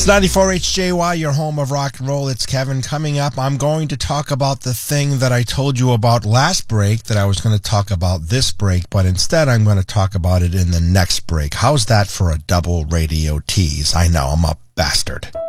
It's 94 HJY, your home of rock and roll. It's Kevin. Coming up, I'm going to talk about the thing that I told you about last break that I was going to talk about this break, but instead I'm going to talk about it in the next break. How's that for a double radio tease? I know, I'm a bastard.